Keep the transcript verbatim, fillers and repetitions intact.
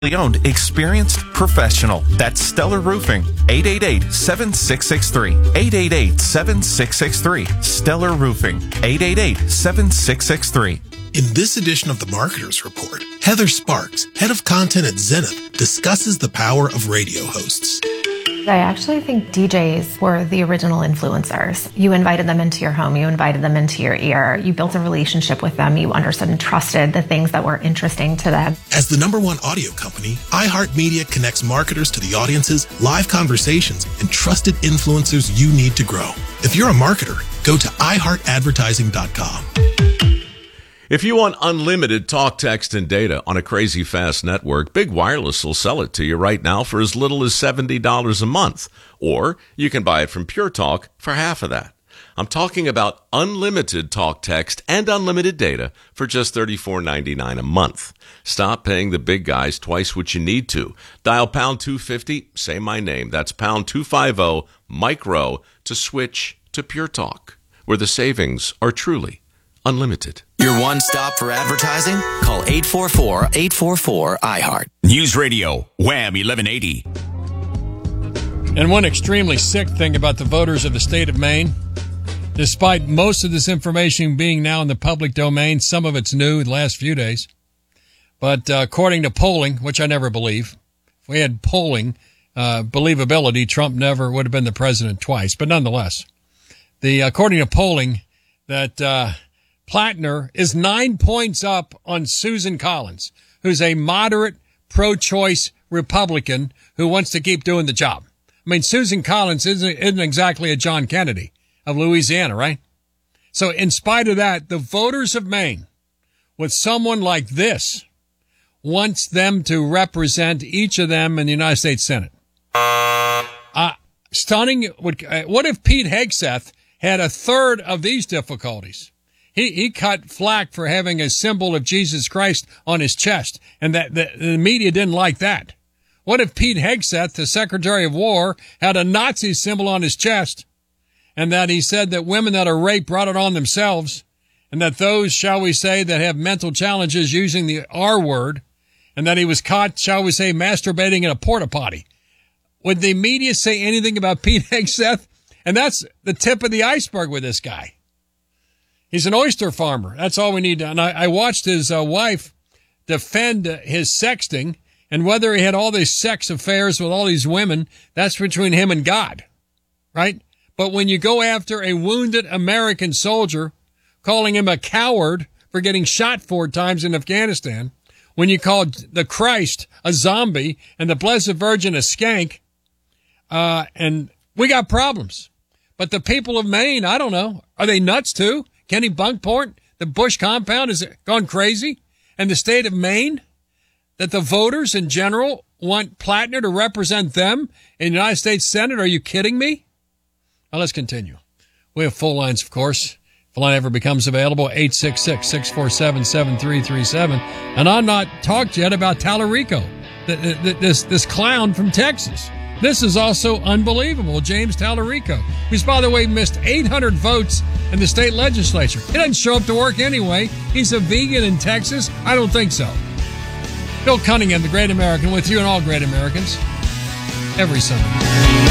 owned, experienced professional. That's Stellar Roofing. eight eight eight, seven six six three. eight eight eight, seven six six three. Stellar Roofing. eight eight eight, seven six six three. In this edition of the Marketers Report, Heather Sparks, head of content at Zenith, discusses the power of radio hosts. I actually think D Js were the original influencers. You invited them into your home, you invited them into your ear, you built a relationship with them, you understood and trusted the things that were interesting to them. As the number one audio company, iHeartMedia connects marketers to the audiences, live conversations, and trusted influencers you need to grow. If you're a marketer, go to i heart advertising dot com. If you want unlimited talk, text, and data on a crazy fast network, Big Wireless will sell it to you right now for as little as seventy dollars a month. Or you can buy it from Pure Talk for half of that. I'm talking about unlimited talk, text, and unlimited data for just thirty-four ninety-nine a month. Stop paying the big guys twice what you need to. Dial pound two fifty, say my name. That's pound two fifty, micro, to switch to Pure Talk, where the savings are truly unlimited. Your one stop for advertising? Call eight four four, eight four four, iHeart. News Radio, Wham eleven eighty. And one extremely sick thing about the voters of the state of Maine, despite most of this information being now in the public domain, some of it's new the last few days, but uh, according to polling, which I never believe, if we had polling uh, believability, Trump never would have been the president twice. But nonetheless, the according to polling, that uh, Plattner is nine points up on Susan Collins, who's a moderate, pro-choice Republican who wants to keep doing the job. I mean, Susan Collins isn't, isn't exactly a John Kennedy of Louisiana, right? So in spite of that, the voters of Maine, with someone like this, wants them to represent each of them in the United States Senate. Uh, stunning. What if Pete Hegseth had a third of these difficulties? He, he cut flack for having a symbol of Jesus Christ on his chest, and that the, the media didn't like that. What if Pete Hegseth, the Secretary of War, had a Nazi symbol on his chest, and that he said that women that are raped brought it on themselves, and that those, shall we say, that have mental challenges using the R word, and that he was caught, shall we say, masturbating in a porta potty? Would the media say anything about Pete Hegseth? And that's the tip of the iceberg with this guy. He's an oyster farmer. That's all we need to. And I, I watched his uh, wife defend uh, his sexting, and whether he had all these sex affairs with all these women, that's between him and God, right? But when you go after a wounded American soldier, calling him a coward for getting shot four times in Afghanistan, when you call the Christ a zombie and the Blessed Virgin a skank, uh, and we got problems. But the people of Maine, I don't know, are they nuts too? Kenny Bunkport, the Bush compound, has gone crazy? And the state of Maine, that the voters in general want Plattner to represent them in the United States Senate? Are you kidding me? Now let's continue. We have full lines, of course. If a line ever becomes available, eight six six, six four seven, seven three three seven. And I'm not talked yet about Tallarico, this, this clown from Texas. This is also unbelievable, James Tallarico, who's, by the way, missed eight hundred votes in the state legislature. He doesn't show up to work anyway. He's a vegan in Texas? I don't think so. Bill Cunningham, the Great American, with you and all great Americans every Sunday.